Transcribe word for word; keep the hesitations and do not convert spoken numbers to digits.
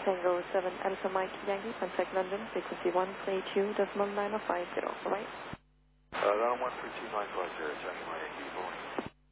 Tango seven Alpha Mike Yankee, contact London, frequency one three two point nine five zero, bye-bye. Uh, London one three two nine five zero, Tango Mike Yankee, boy.